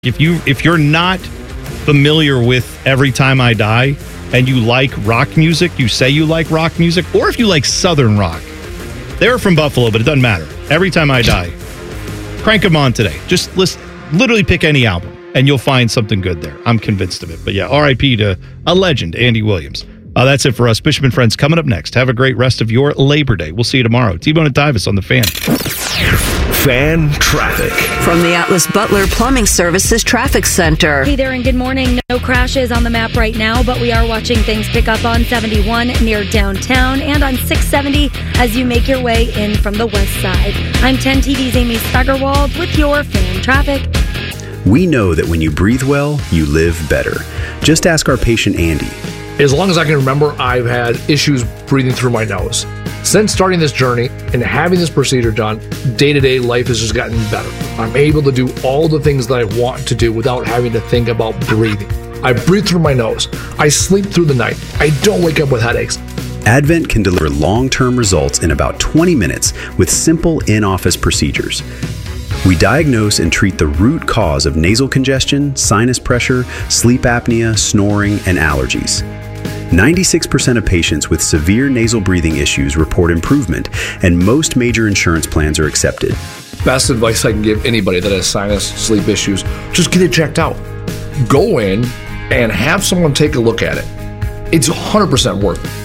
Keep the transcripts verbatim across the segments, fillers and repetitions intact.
If you if you're not familiar with Every Time I Die and you like rock music, you say you like rock music, or if you like Southern rock, they're from Buffalo, but it doesn't matter. Every Time I Die, crank them on today. Just list, literally pick any album, and you'll find something good there. I'm convinced of it. But yeah, R I P to a legend, Andy Williams. Uh, that's it for us. Bishop and Friends coming up next. Have a great rest of your Labor Day. We'll see you tomorrow. T-Bone and Divas on the Fan. Fan traffic. From the Atlas Butler Plumbing Services Traffic Center. Hey there and good morning. No crashes on the map right now, but we are watching things pick up on seventy-one near downtown and on six seventy as you make your way in from the west side. I'm ten T V's Amy Steigerwald with your Fan traffic. We know that when you breathe well, you live better. Just ask our patient Andy. As long as I can remember, I've had issues breathing through my nose. Since starting this journey and having this procedure done, day-to-day life has just gotten better. I'm able to do all the things that I want to do without having to think about breathing. I breathe through my nose. I sleep through the night. I don't wake up with headaches. Advent can deliver long-term results in about twenty minutes with simple in-office procedures. We diagnose and treat the root cause of nasal congestion, sinus pressure, sleep apnea, snoring, and allergies. ninety-six percent of patients with severe nasal breathing issues report improvement, and most major insurance plans are accepted. Best advice I can give anybody that has sinus, sleep issues, just get it checked out. Go in and have someone take a look at it. It's one hundred percent worth it.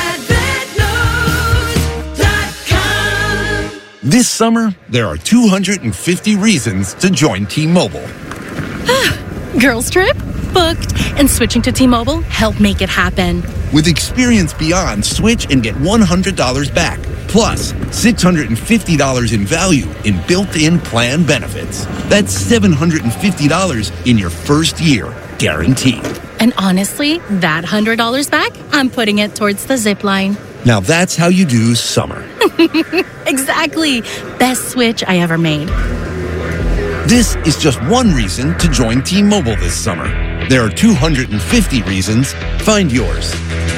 This summer, there are two hundred fifty reasons to join T-Mobile. Girls trip? Booked. And switching to T-Mobile helped make it happen. With Experience Beyond, switch and get one hundred dollars back. Plus, six hundred fifty dollars in value in built-in plan benefits. That's seven hundred fifty dollars in your first year, guaranteed. And honestly, that one hundred dollars back, I'm putting it towards the zip line. Now that's how you do summer. Exactly. Best switch I ever made. This is just one reason to join T-Mobile this summer. There are two hundred fifty reasons. Find yours.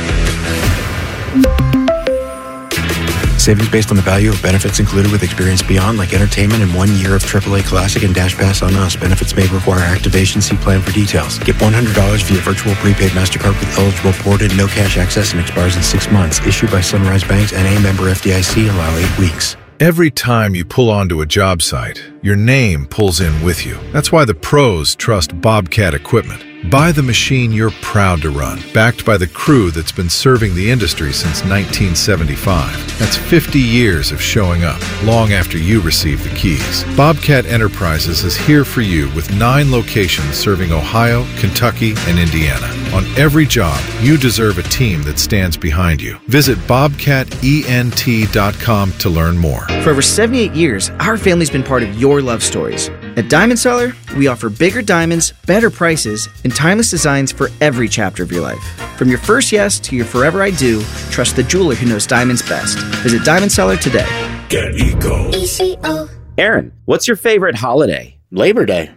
Savings based on the value of benefits included with Experience Beyond, like entertainment and one year of triple A Classic and Dash Pass on us. Benefits may require activation. See plan for details. Get one hundred dollars via virtual prepaid MasterCard with eligible ported, no cash access, and expires in six months. Issued by Sunrise Banks and a member F D I C. Allow eight weeks. Every time you pull onto a job site, your name pulls in with you. That's why the pros trust Bobcat equipment. Buy the machine you're proud to run, backed by the crew that's been serving the industry since nineteen seventy-five. That's fifty years of showing up, long after you receive the keys. Bobcat Enterprises is here for you with nine locations serving Ohio, Kentucky, and Indiana. On every job, you deserve a team that stands behind you. Visit bobcat ent dot com to learn more. For over seventy-eight years, our family's been part of your love stories. At Diamond Seller, we offer bigger diamonds, better prices, and timeless designs for every chapter of your life. From your first yes to your forever I do, trust the jeweler who knows diamonds best. Visit Diamond Seller today. Get Eco. E C O. Aaron, what's your favorite holiday? Labor Day.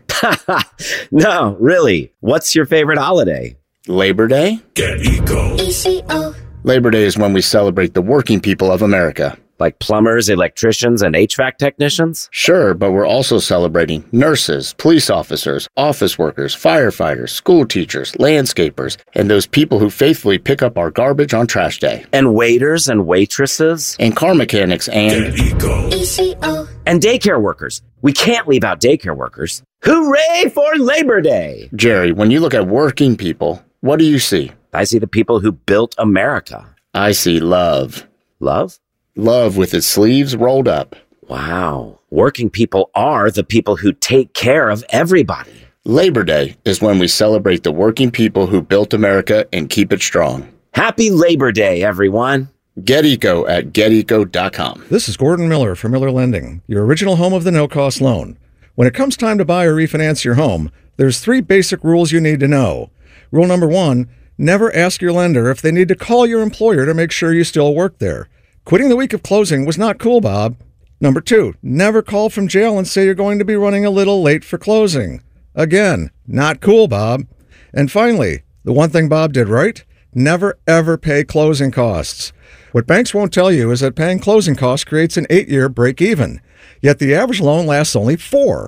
No, really. What's your favorite holiday? Labor Day. Get Eco. E C O. Labor Day is when we celebrate the working people of America. Like plumbers, electricians, and H V A C technicians? Sure, but we're also celebrating nurses, police officers, office workers, firefighters, school teachers, landscapers, and those people who faithfully pick up our garbage on trash day. And waiters and waitresses? And car mechanics and... Get Eco. E C O. And daycare workers. We can't leave out daycare workers. Hooray for Labor Day! Jerry, when you look at working people, what do you see? I see the people who built America. I see love. Love? Love with its sleeves rolled up. Wow. Working people are the people who take care of everybody. Labor Day is when we celebrate the working people who built America and keep it strong. Happy Labor Day, everyone. Get Eco at get eco dot com. This is Gordon Miller from Miller Lending, your original home of the no-cost loan. When it comes time to buy or refinance your home, there's three basic rules you need to know. Rule number one, never ask your lender if they need to call your employer to make sure you still work there. Quitting the week of closing was not cool, Bob. Number two, never call from jail and say you're going to be running a little late for closing. Again, not cool, Bob. And finally, the one thing Bob did right, never ever pay closing costs. What banks won't tell you is that paying closing costs creates an eight-year break-even, yet the average loan lasts only four.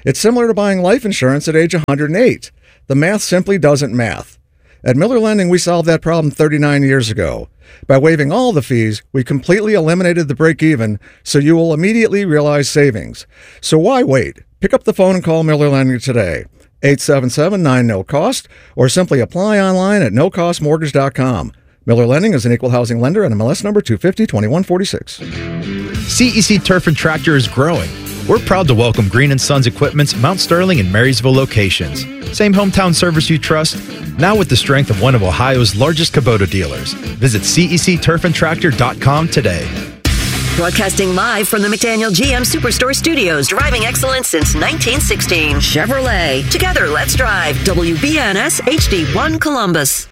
It's similar to buying life insurance at age one hundred eight. The math simply doesn't math. At Miller Lending, we solved that problem thirty-nine years ago. By waiving all the fees, we completely eliminated the break-even, so you will immediately realize savings. So why wait? Pick up the phone and call Miller Lending today. eight seven seven, nine, N O cost, or simply apply online at no cost mortgage dot com. Miller Lending is an equal housing lender and M L S number two fifty, twenty-one forty-six. C E C Turf and Tractor is growing. We're proud to welcome Green and Sons Equipment's Mount Sterling and Marysville locations. Same hometown service you trust, now with the strength of one of Ohio's largest Kubota dealers. Visit C E C turf and tractor dot com today. Broadcasting live from the McDaniel G M Superstore Studios, driving excellence since nineteen sixteen. Chevrolet. Together, let's drive. W B N S H D one Columbus.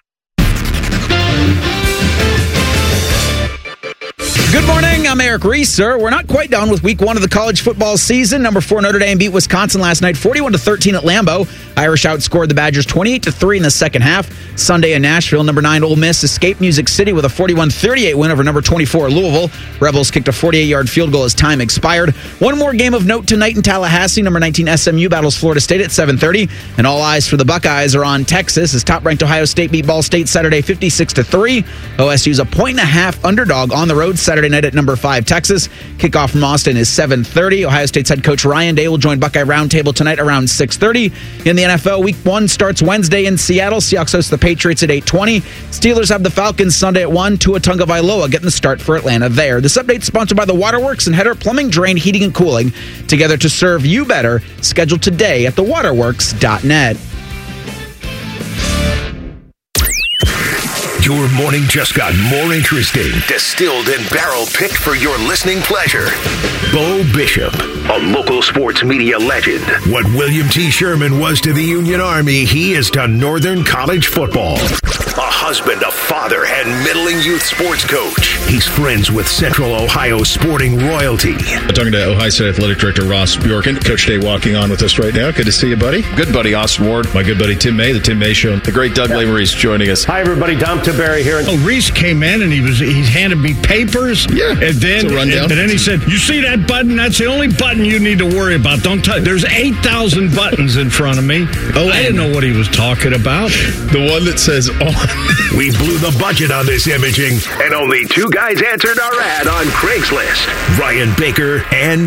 Good morning, I'm Eric Reeser. We're not quite done with week one of the college football season. Number four Notre Dame beat Wisconsin last night, forty-one to thirteen at Lambeau. Irish outscored the Badgers twenty-eight to three in the second half. Sunday in Nashville, number nine Ole Miss escaped Music City with a forty-one thirty-eight win over number twenty-four Louisville. Rebels kicked a forty-eight-yard field goal as time expired. One more game of note tonight in Tallahassee. Number nineteen S M U battles Florida State at seven thirty. And all eyes for the Buckeyes are on Texas as top-ranked Ohio State beat Ball State Saturday fifty-six to three. O S U's a point and a half underdog on the road Saturday night at number five Texas. Kickoff from Austin is seven thirty. Ohio State's head coach Ryan Day will join Buckeye Roundtable tonight around six thirty. In the N F L, week one starts Wednesday in Seattle. Seahawks host the Patriots at eight twenty. Steelers have the Falcons Sunday at one. Tua Tagovailoa getting the start for Atlanta there. This update is sponsored by the Waterworks and Header Plumbing, Drain, Heating, and Cooling. Together to serve you better. Scheduled today at the waterworks dot net. Your morning just got more interesting. Distilled and barrel picked for your listening pleasure. Bo Bishop, a local sports media legend. What William T. Sherman was to the Union Army, he is to Northern College football. A husband, a father, and middling youth sports coach. He's friends with Central Ohio sporting royalty. I'm talking to Ohio State Athletic Director Ross Bjorken. Coach Day walking on with us right now. Good to see you, buddy. Good buddy, Austin Ward. My good buddy, Tim May, the Tim May Show. The great Doug yeah. Lamery joining us. Hi, everybody. Dom Barry here. Oh, Reese came in and he was he handed me papers. Yeah, and then and, and then he said, "You see that button? That's the only button you need to worry about. Don't touch. There's eight thousand buttons in front of me." Oh, I didn't know what he was talking about. The one that says on. We blew the budget on this imaging, and only two guys answered our ad on Craigslist: Ryan Baker and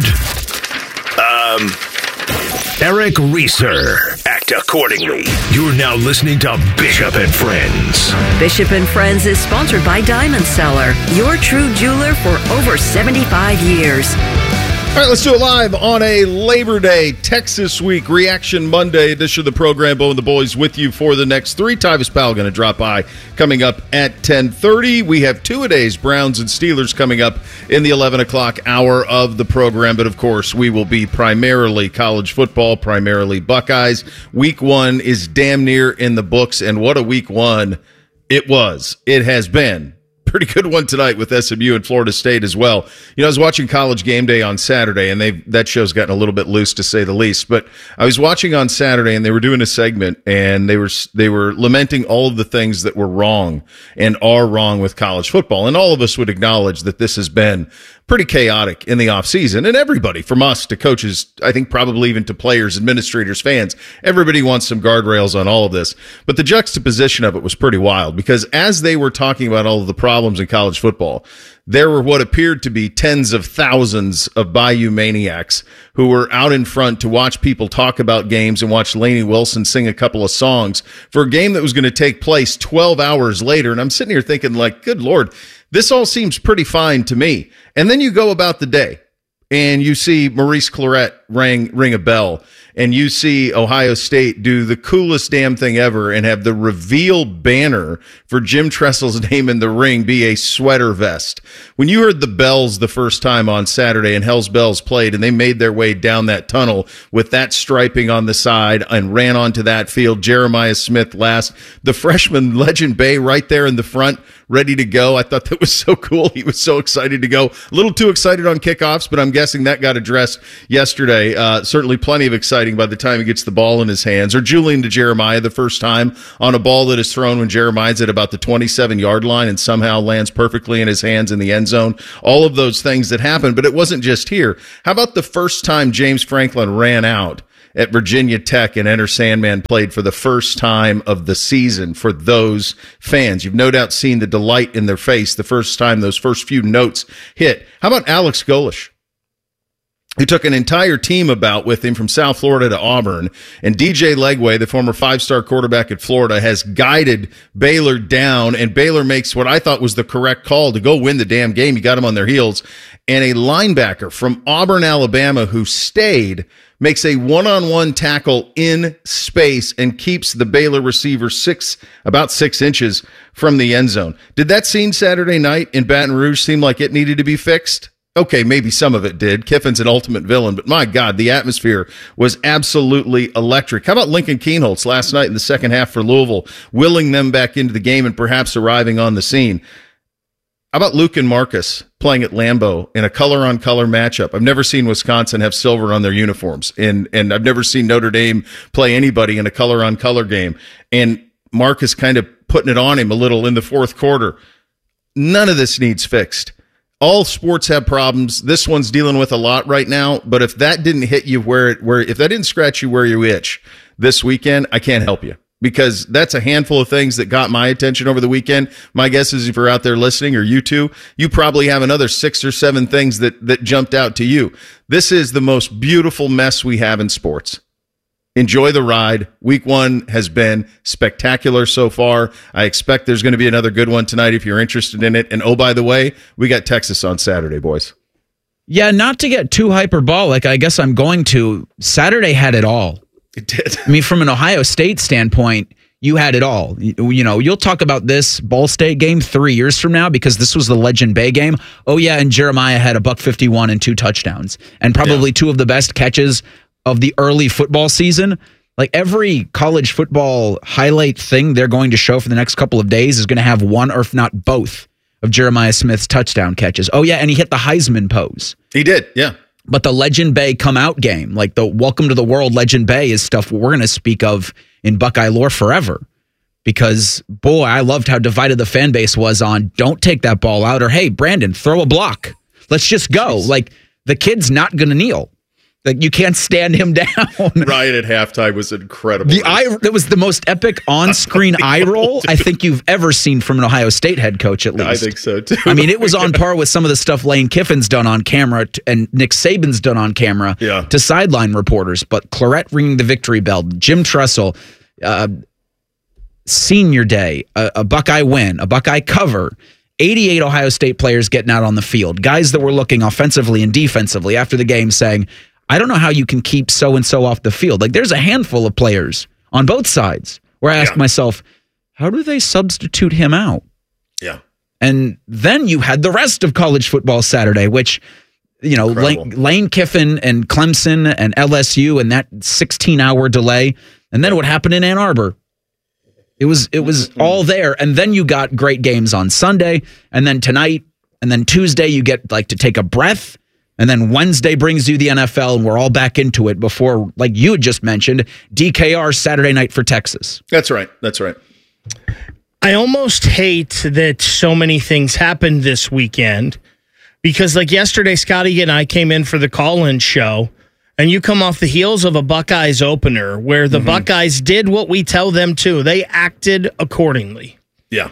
um. Eric Reeser. Act accordingly. You're now listening to Bishop and Friends. Bishop and Friends is sponsored by Diamond Seller, your true jeweler for over seventy-five years. All right, let's do it live on a Labor Day, Texas Week Reaction Monday edition of the program. Bo and the boys with you for the next three. Tyvis Powell going to drop by coming up at ten thirty. We have two-a-days, Browns and Steelers, coming up in the eleven o'clock hour of the program. But, of course, we will be primarily college football, primarily Buckeyes. Week one is damn near in the books, and what a week one it was. It has been. Pretty good one tonight with S M U and Florida State as well. You know, I was watching College Game Day on Saturday, and they that show's gotten a little bit loose to say the least. But I was watching on Saturday, and they were doing a segment, and they were they were lamenting all of the things that were wrong and are wrong with college football. And all of us would acknowledge that this has been pretty chaotic in the offseason. And everybody, from us to coaches, I think probably even to players, administrators, fans, everybody wants some guardrails on all of this. But the juxtaposition of it was pretty wild, because as they were talking about all of the problems in college football, there were what appeared to be tens of thousands of Bayou maniacs who were out in front to watch people talk about games and watch Lainey Wilson sing a couple of songs for a game that was going to take place twelve hours later. And I'm sitting here thinking, like, good Lord, this all seems pretty fine to me. And then you go about the day and you see Maurice Clarett ring, ring a bell, and you see Ohio State do the coolest damn thing ever and have the reveal banner for Jim Tressel's name in the ring be a sweater vest. When you heard the bells the first time on Saturday and Hell's Bells played and they made their way down that tunnel with that striping on the side and ran onto that field, Jeremiah Smith last, the freshman Legend Bay right there in the front, ready to go. I thought that was so cool. He was so excited to go. A little too excited on kickoffs, but I'm guessing that got addressed yesterday. Uh, certainly plenty of exciting by the time he gets the ball in his hands. Or Julian to Jeremiah the first time on a ball that is thrown when Jeremiah's at about the twenty-seven-yard line and somehow lands perfectly in his hands in the end zone. All of those things that happened, but it wasn't just here. How about the first time James Franklin ran out at Virginia Tech and Enter Sandman played for the first time of the season for those fans. You've no doubt seen the delight in their face the first time those first few notes hit. How about Alex Golesh, who took an entire team about with him from South Florida to Auburn, and D J Legway, the former five-star quarterback at Florida, has guided Baylor down, and Baylor makes what I thought was the correct call to go win the damn game. You got them on their heels. And a linebacker from Auburn, Alabama, who stayed, makes a one-on-one tackle in space and keeps the Baylor receiver six, about six inches from the end zone. Did that scene Saturday night in Baton Rouge seem like it needed to be fixed? Okay, maybe some of it did. Kiffin's an ultimate villain, but my God, the atmosphere was absolutely electric. How about Lincoln Kienholz last night in the second half for Louisville, willing them back into the game and perhaps arriving on the scene? How about Luke and Marcus playing at Lambeau in a color-on-color matchup? I've never seen Wisconsin have silver on their uniforms, and, and I've never seen Notre Dame play anybody in a color-on-color game. And Marcus kind of putting it on him a little in the fourth quarter. None of this needs fixed. All sports have problems. This one's dealing with a lot right now. But if that didn't hit you where it, where if that didn't scratch you where you itch this weekend, I can't help you, because that's a handful of things that got my attention over the weekend. My guess is if you're out there listening, or you two, you probably have another six or seven things that that jumped out to you. This is the most beautiful mess we have in sports. Enjoy the ride. Week one has been spectacular so far. I expect there's going to be another good one tonight if you're interested in it. And oh, by the way, we got Texas on Saturday, boys. Yeah, not to get too hyperbolic, I guess I'm going to. Saturday had it all. It did. I mean, from an Ohio State standpoint, you had it all. You, you know, you'll talk about this Ball State game three years from now because this was the Legend Bay game. Oh, yeah, and Jeremiah had a buck fifty-one and two touchdowns and probably yeah. two of the best catches of the early football season. Like every college football highlight thing they're going to show for the next couple of days is going to have one or if not both of Jeremiah Smith's touchdown catches. Oh, yeah, and he hit the Heisman pose. He did, yeah. But the Legend Bay come out game, like the Welcome to the World Legend Bay, is stuff we're going to speak of in Buckeye lore forever. Because, boy, I loved how divided the fan base was on don't take that ball out, or, hey, Brandon, throw a block. Let's just go. Jeez. Like, the kid's not going to kneel. Like, you can't stand him down. Ryan at halftime was incredible. The eye, that was the most epic on-screen eye roll I think you've ever seen from an Ohio State head coach, at least. I think so, too. I mean, it was on par with some of the stuff Lane Kiffin's done on camera t- and Nick Saban's done on camera yeah. to sideline reporters. But Clarett ringing the victory bell, Jim Tressel, uh, senior day, a, a Buckeye win, a Buckeye cover, eighty-eight Ohio State players getting out on the field, guys that were looking offensively and defensively after the game saying, I don't know how you can keep so-and-so off the field. Like, there's a handful of players on both sides where I ask yeah. myself, how do they substitute him out? Yeah. And then you had the rest of college football Saturday, which, you know, Lane, Lane Kiffin and Clemson and L S U and that sixteen-hour delay. And then what happened in Ann Arbor? It was it was mm-hmm. all there. And then you got great games on Sunday. And then tonight and then Tuesday you get, like, to take a breath. And then Wednesday brings you the N F L, and we're all back into it before, like you had just mentioned, D K R Saturday night for Texas. That's right. That's right. I almost hate that so many things happened this weekend because, like yesterday, Scotty and I came in for the call-in show, and you come off the heels of a Buckeyes opener where the mm-hmm. Buckeyes did what we tell them to. They acted accordingly. Yeah.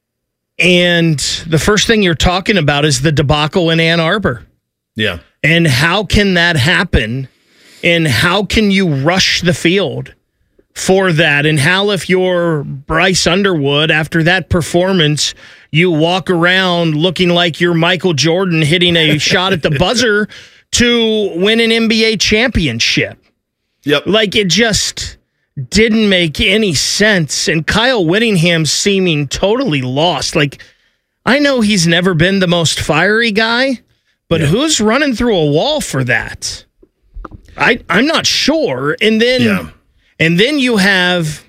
And the first thing you're talking about is the debacle in Ann Arbor. Yeah. And how can that happen? And how can you rush the field for that? And how, if you're Bryce Underwood, after that performance, you walk around looking like you're Michael Jordan hitting a shot at the buzzer to win an N B A championship? Yep. Like, it just didn't make any sense. And Kyle Whittingham seeming totally lost. Like, I know he's never been the most fiery guy, but yeah. who's running through a wall for that? I, I'm not sure. And then yeah. and then you have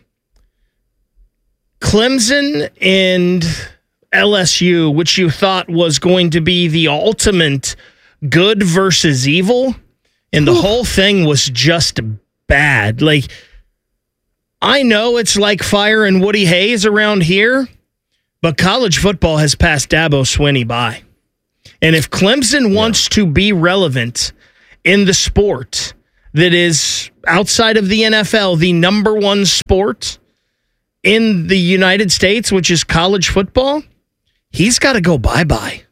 Clemson and L S U, which you thought was going to be the ultimate good versus evil. And the Ooh. whole thing was just bad. Like, I know it's like fire and Woody Hayes around here, but college football has passed Dabo Swinney by. And if Clemson wants yeah. to be relevant in the sport that is outside of the N F L, the number one sport in the United States, which is college football, he's got to go bye-bye.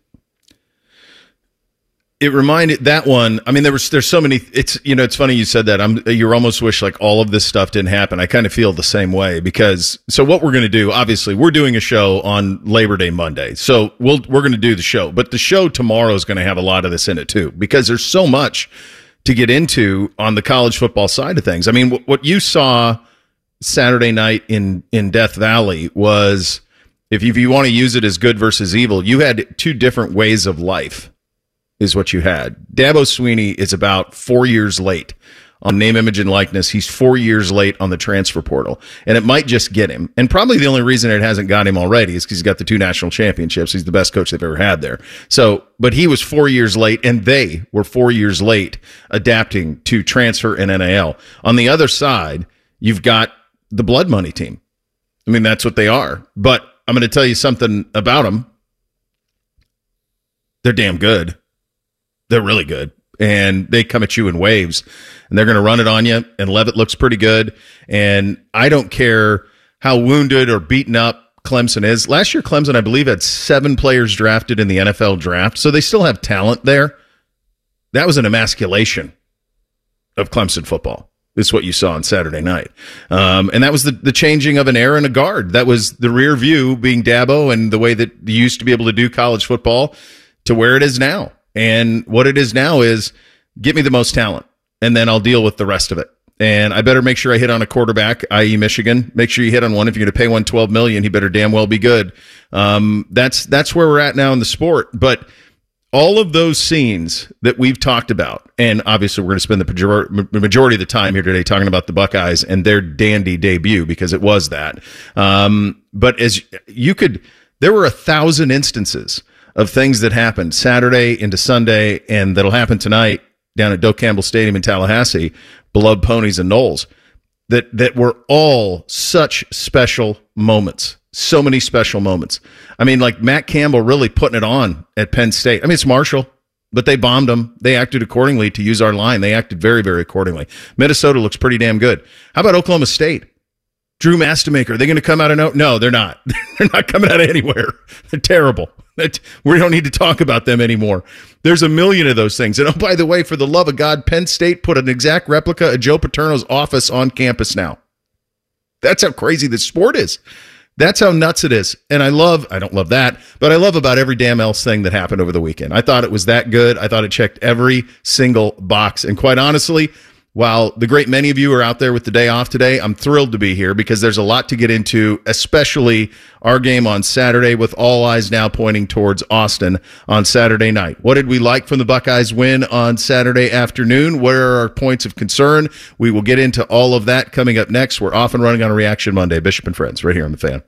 It reminded that one. I mean, there was there's so many. It's you know, it's funny you said that. I'm you almost wish like all of this stuff didn't happen. I kind of feel the same way because so what we're going to do. Obviously, we're doing a show on Labor Day Monday, so we'll we're going to do the show. But the show tomorrow is going to have a lot of this in it too because there's so much to get into on the college football side of things. I mean, w- what you saw Saturday night in in Death Valley was if you, if you want to use it as good versus evil, you had two different ways of life. Is what you had. Dabo Swinney is about four years late on name, image, and likeness. He's four years late on the transfer portal, and it might just get him. And probably the only reason it hasn't got him already is because he's got the two national championships. He's the best coach they've ever had there. So, but he was four years late, and they were four years late adapting to transfer and N I L. On the other side, you've got the blood money team. I mean, that's what they are. But I'm going to tell you something about them. They're damn good. They're really good, and they come at you in waves, and they're going to run it on you, and Levitt looks pretty good, and I don't care how wounded or beaten up Clemson is. Last year, Clemson, I believe, had seven players drafted in the N F L draft, so they still have talent there. That was an emasculation of Clemson football. This is what you saw on Saturday night. Um, and that was the, the changing of an era and a guard. That was the rear view being Dabo and the way that you used to be able to do college football to where it is now. And what it is now is get me the most talent, and then I'll deal with the rest of it. And I better make sure I hit on a quarterback, that is. Michigan. Make sure you hit on one. If you're going to pay one twelve million dollars, he better damn well be good. Um, that's that's where we're at now in the sport. But all of those scenes that we've talked about, and obviously we're going to spend the majority of the time here today talking about the Buckeyes and their dandy debut because it was that. Um, but as you could, there were a thousand instances of things that happened Saturday into Sunday and that'll happen tonight down at Doak Campbell Stadium in Tallahassee, beloved Ponies and Knowles, that, that were all such special moments. So many special moments. I mean, like Matt Campbell really putting it on at Penn State. I mean, it's Marshall, but they bombed them. They acted accordingly, to use our line. They acted very, very accordingly. Minnesota looks pretty damn good. How about Oklahoma State? Drew Mastemaker, are they going to come out of no? No, they're not. They're not coming out of anywhere. They're terrible. We don't need to talk about them anymore. There's a million of those things. And oh, by the way, for the love of God, Penn State put an exact replica of Joe Paterno's office on campus now. That's how crazy this sport is. That's how nuts it is. And I love, I don't love that, but I love about every damn else thing that happened over the weekend. I thought it was that good. I thought it checked every single box. And quite honestly, while the great many of you are out there with the day off today, I'm thrilled to be here because there's a lot to get into, especially our game on Saturday with all eyes now pointing towards Austin on Saturday night. What did we like from the Buckeyes win on Saturday afternoon? Where are our points of concern? We will get into all of that coming up next. We're off and running on a Reaction Monday. Bishop and Friends, right here on The Fan.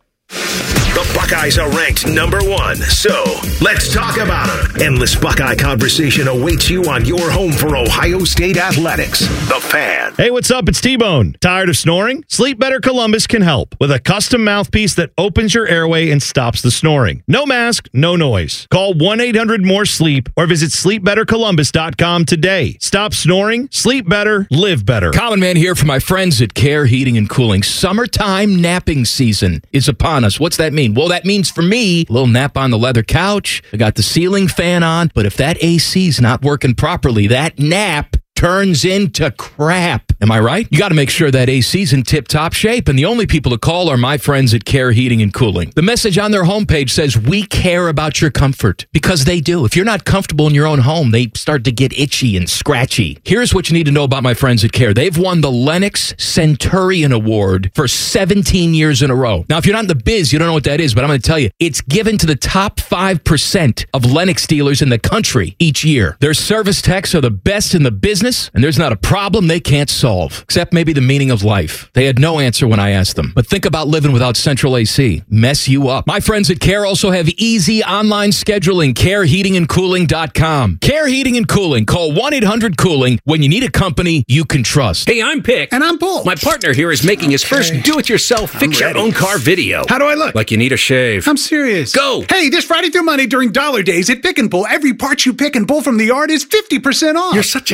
The Buckeyes are ranked number one, so let's talk about them. Endless Buckeye conversation awaits you on your home for Ohio State athletics. The Fan. Hey, what's up? It's T-Bone. Tired of snoring? Sleep Better Columbus can help with a custom mouthpiece that opens your airway and stops the snoring. No mask, no noise. Call one eight hundred more sleep or visit sleep better columbus dot com today. Stop snoring, sleep better, live better. Common Man here for my friends at Care Heating and Cooling. Summertime napping season is upon us. What's that mean? Well, that means for me, a little nap on the leather couch. I got the ceiling fan on, but if that A C's not working properly, that nap turns into crap. Am I right? You got to make sure that A C's in tip-top shape, and the only people to call are my friends at Care Heating and Cooling. The message on their homepage says, we care about your comfort, because they do. If you're not comfortable in your own home, they start to get itchy and scratchy. Here's what you need to know about my friends at Care. They've won the Lennox Centurion Award for seventeen years in a row. Now, if you're not in the biz, you don't know what that is, but I'm going to tell you, it's given to the top five percent of Lennox dealers in the country each year. Their service techs are the best in the business, and there's not a problem they can't solve. Except maybe the meaning of life. They had no answer when I asked them. But think about living without central A C. Mess you up. My friends at Care also have easy online scheduling. care heating and cooling dot com. Care Heating and Cooling. Call one eight hundred cooling when you need a company you can trust. Hey, I'm Pick. And I'm Bull. My partner here is making his first do-it-yourself fix-your-own-car video. How do I look? Like you need a shave. I'm serious. Go! Hey, this Friday through Monday during Dollar Days at Pick and Pull, every part you pick and pull from the yard is fifty percent off. You're such a D I Y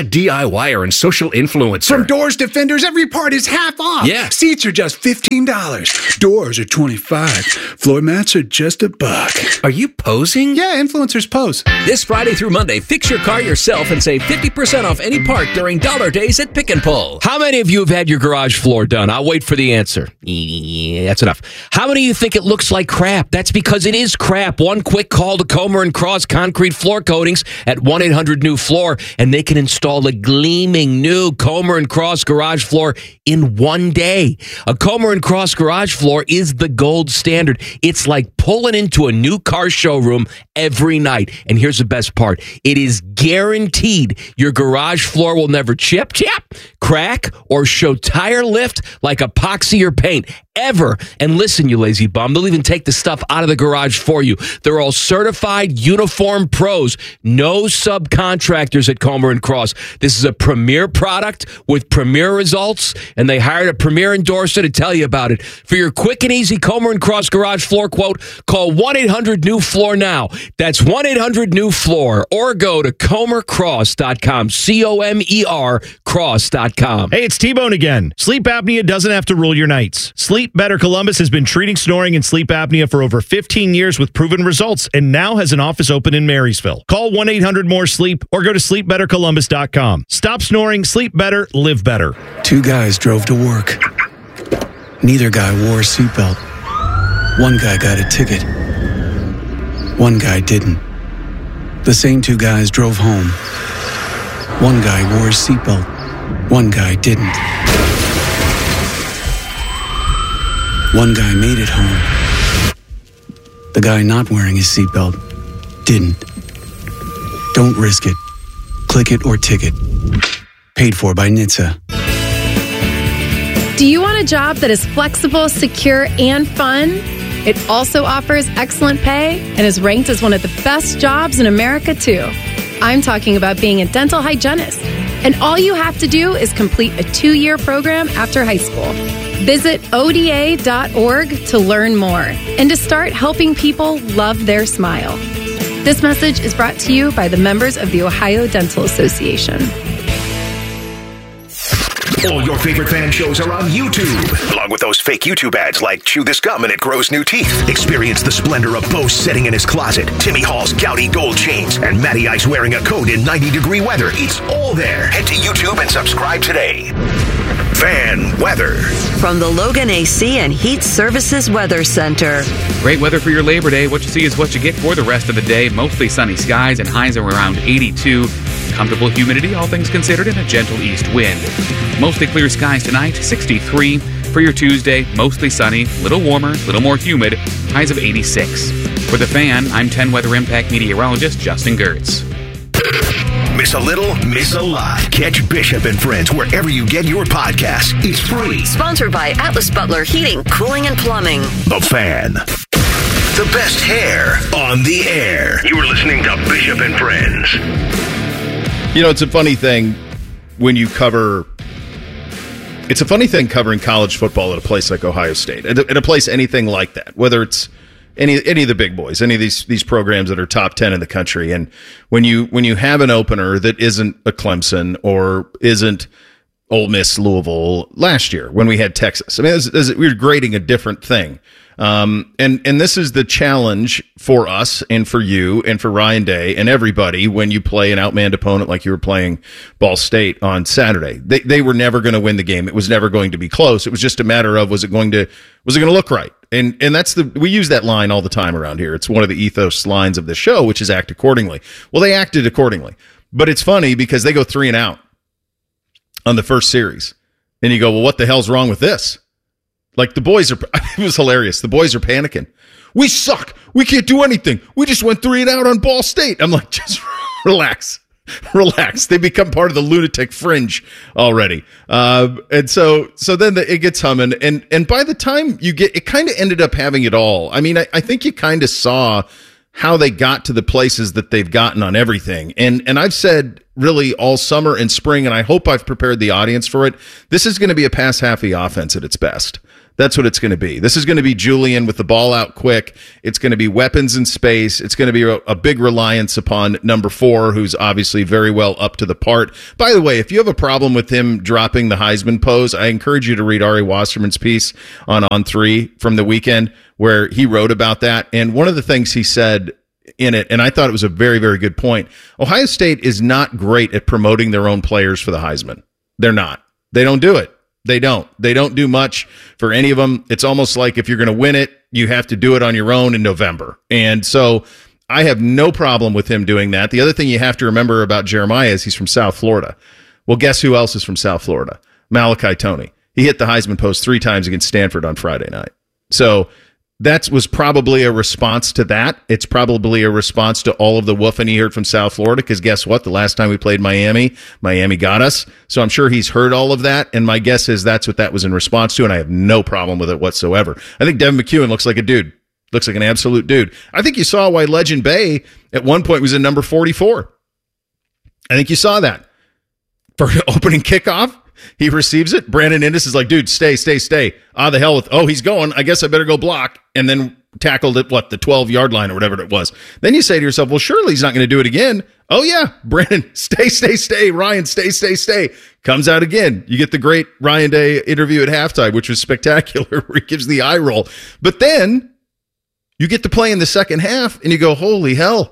wire, and social influencer. From doors to fenders, every part is half off. Yeah. Seats are just fifteen dollars. Doors are twenty-five dollars. Floor mats are just a buck. Are you posing? Yeah, influencers pose. This Friday through Monday, fix your car yourself and save fifty percent off any part during Dollar Days at Pick and Pull. How many of you have had your garage floor done? I'll wait for the answer. Yeah, that's enough. How many of you think it looks like crap? That's because it is crap. One quick call to Comer and Cross Concrete Floor Coatings at one eight hundred new floor, and they can install a gleaming new Comer and Cross garage floor in one day. A Comer and Cross garage floor is the gold standard. It's like pulling into a new car showroom every night. And here's the best part. It is guaranteed your garage floor will never chip, chip, crack, or show tire lift like epoxy or paint ever. And listen, you lazy bum, they'll even take the stuff out of the garage for you. They're all certified uniform pros. No subcontractors at Comer and Cross. This is a premier product with premier results, and they hired a premier endorser to tell you about it. For your quick and easy Comer and Cross garage floor quote, call one eight hundred new floor now. That's one eight hundred new floor, or go to comer cross dot com. C O M E R cross dot com. Hey, it's T-Bone again. Sleep apnea doesn't have to rule your nights. Sleep Better Columbus has been treating snoring and sleep apnea for over fifteen years with proven results, and now has an office open in Marysville. Call one eight hundred more sleep or go to sleep better columbus dot com. Stop snoring, sleep better, live better. Two guys drove to work. Neither guy wore a seatbelt. One guy got a ticket. One guy didn't. The same two guys drove home. One guy wore a seatbelt. One guy didn't. One guy made it home. The guy not wearing his seatbelt didn't. Don't risk it. Click it or ticket. Paid for by N H T S A. Do you want a job that is flexible, secure, and fun? It also offers excellent pay and is ranked as one of the best jobs in America, too. I'm talking about being a dental hygienist. And all you have to do is complete a two-year program after high school. Visit O D A dot org to learn more and to start helping people love their smile. This message is brought to you by the members of the Ohio Dental Association. All your favorite fan shows are on YouTube, along with those fake YouTube ads like Chew This Gum and It Grows New Teeth. Experience the splendor of Bo sitting in his closet, Timmy Hall's gouty gold chains, and Matty Ice wearing a coat in ninety degree weather. It's all there. Head to YouTube and subscribe today. Fan weather. From the Logan A C and Heat Services Weather Center. Great weather for your Labor Day. What you see is what you get for the rest of the day. Mostly sunny skies and highs are around eighty-two. Comfortable humidity, all things considered, and a gentle east wind. Mostly clear skies tonight, sixty-three. For your Tuesday, mostly sunny, little warmer, little more humid, highs of eighty-six. For the Fan, I'm ten Weather Impact meteorologist Justin Gertz. Miss a little, miss a lot. Catch Bishop and Friends wherever you get your podcasts. It's free. Sponsored by Atlas Butler Heating, Cooling, and Plumbing. The Fan. The best hair on the air. You are listening to Bishop and Friends. You know, it's a funny thing when you cover... It's a funny thing covering college football at a place like Ohio State. At a, at a place anything like that, whether it's any any of the big boys, any of these these programs that are top ten in the country. And when you when you have an opener that isn't a Clemson or isn't Ole Miss, Louisville last year when we had Texas. I mean, this, this, we were grading a different thing. Um, and, and this is the challenge for us and for you and for Ryan Day and everybody when you play an outmanned opponent like you were playing Ball State on Saturday. They, they were never going to win the game. It was never going to be close. It was just a matter of, was it going to, was it going to look right? And, and that's the, we use that line all the time around here. It's one of the ethos lines of the show, which is act accordingly. Well, they acted accordingly, but it's funny because they go three and out on the first series. And you go, well, what the hell's wrong with this? Like, the boys are, it was hilarious. The boys are panicking. We suck. We can't do anything. We just went three and out on Ball State. I'm like, just relax. Relax. They become part of the lunatic fringe already. Uh, and so, so then the, it gets humming. And, and by the time you get, it kind of ended up having it all. I mean, I, I think you kind of saw how they got to the places that they've gotten on everything. And, and I've said really all summer and spring, and I hope I've prepared the audience for it. This is going to be a pass happy offense at its best. That's what it's going to be. This is going to be Julian with the ball out quick. It's going to be weapons in space. It's going to be a, a big reliance upon number four, who's obviously very well up to the part. By the way, if you have a problem with him dropping the Heisman pose, I encourage you to read Ari Wasserman's piece on On three from the weekend, where he wrote about that. And one of the things he said in it, and I thought it was a very, very good point, Ohio State is not great at promoting their own players for the Heisman. They're not. They don't do it. They don't. They don't do much for any of them. It's almost like if you're going to win it, you have to do it on your own in November. And so I have no problem with him doing that. The other thing you have to remember about Jeremiah is he's from South Florida. Well, guess who else is from South Florida? Malachi Toney. He hit the Heisman post three times against Stanford on Friday night. So that was probably a response to that. It's probably a response to all of the woofing he heard from South Florida, because guess what? The last time we played Miami, Miami got us. So I'm sure he's heard all of that, and my guess is that's what that was in response to, and I have no problem with it whatsoever. I think Devin McEwen looks like a dude. Looks like an absolute dude. I think you saw why Legend Bay at one point was in number forty-four. I think you saw that. For opening kickoff, he receives it. Brandon Indus is like, dude, stay, stay, stay. Ah, the hell with, oh, he's going. I guess I better go block. And then tackled at, what, the twelve-yard line or whatever it was. Then you say to yourself, well, surely he's not going to do it again. Oh, yeah, Brandon, stay, stay, stay. Ryan, stay, stay, stay. Comes out again. You get the great Ryan Day interview at halftime, which was spectacular, where he gives the eye roll. But then you get to play in the second half, and you go, holy hell.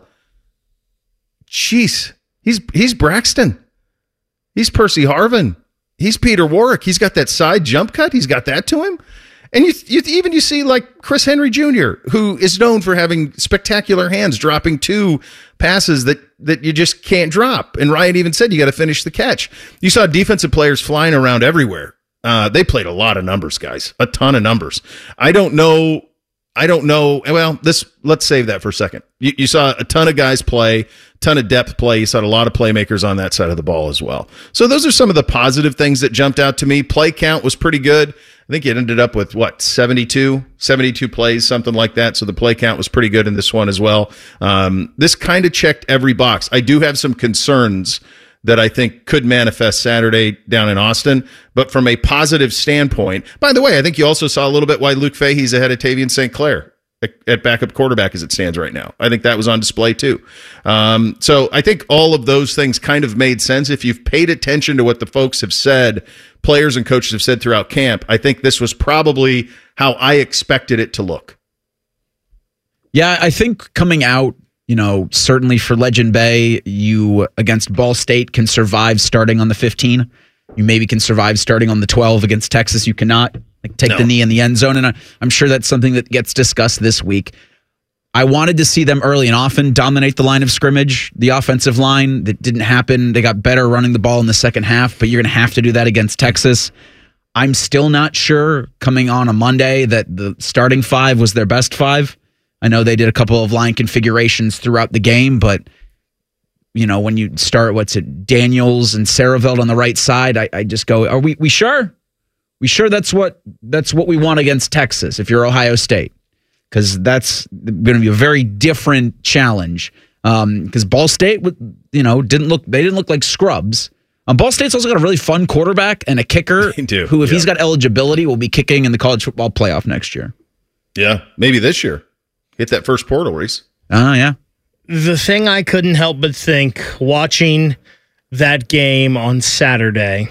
Jeez, he's he's Braxton. He's Percy Harvin. He's Peter Warwick. He's got that side jump cut. He's got that to him. And you, you even you see like Chris Henry Junior, who is known for having spectacular hands, dropping two passes that, that you just can't drop. And Ryan even said you got to finish the catch. You saw defensive players flying around everywhere. Uh, they played a lot of numbers, guys, a ton of numbers. I don't know. I don't know. Well, this let's save that for a second. You, you saw a ton of guys play, ton of depth play. You saw a lot of playmakers on that side of the ball as well. So those are some of the positive things that jumped out to me. Play count was pretty good. I think it ended up with, what, seventy-two, seventy-two plays, something like that. So the play count was pretty good in this one as well. Um, this kind of checked every box. I do have some concerns that I think could manifest Saturday down in Austin. But from a positive standpoint, by the way, I think you also saw a little bit why Luke Fahey's ahead of Tavian Saint Clair at backup quarterback as it stands right now. I think that was on display too. Um, so I think all of those things kind of made sense. If you've paid attention to what the folks have said, players and coaches have said throughout camp, I think this was probably how I expected it to look. Yeah, I think coming out, you know, certainly for Legend Bay, you against Ball State can survive starting on the fifteen. You maybe can survive starting on the twelve. Against Texas, you cannot. Like take no. the knee in the end zone, and I, I'm sure that's something that gets discussed this week. I wanted to see them early and often dominate the line of scrimmage, the offensive line. That didn't happen. They got better running the ball in the second half, but you're going to have to do that against Texas. I'm still not sure coming on a Monday that the starting five was their best five. I know they did a couple of line configurations throughout the game, but you know, when you start, what's it, Daniels and Saravelt on the right side, I, I just go, are we we sure? We sure that's what that's what we want against Texas if you're Ohio State? Because that's going to be a very different challenge. Because um, Ball State, you know, didn't look they didn't look like scrubs. Um, Ball State's also got a really fun quarterback and a kicker who, if yeah. he's got eligibility, will be kicking in the college football playoff next year. Yeah, maybe this year. Hit that first portal race. Oh, uh, yeah. The thing I couldn't help but think watching that game on Saturday